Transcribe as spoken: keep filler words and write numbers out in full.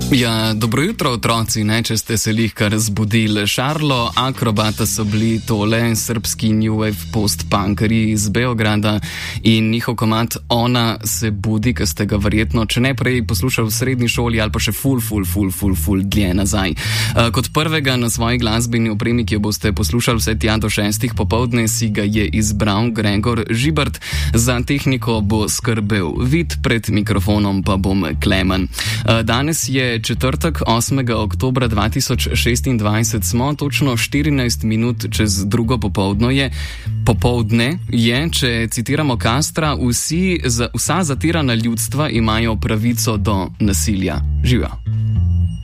Ja, dobro jutro, otroci, ne, če ste se lihkar zbudili. Šarlo, Akrobata so bili tole, srbski new wave post-punkeri iz Beograda in njihov komad Ona se budi, ki ste ga verjetno, če ne prej poslušali v srednji šoli ali pa še ful, ful, ful, ful, ful dlje nazaj. Uh, kot prvega na svoji glasbeni opremi, ki jo boste poslušali vse tja do šestih popovdne, si ga je izbral Gregor Žibert. Za tehniko bo skrbel Vid, pred mikrofonom pa bom Klemen. Uh, danes je četrtek, osmega oktobra dva tisoč šestindvajset, smo točno štirinajst minut čez drugo popoldne je, popoldne je, če citiramo Castra, vsi, za, vsa zatirana ljudstva imajo pravico do nasilja. Živjo.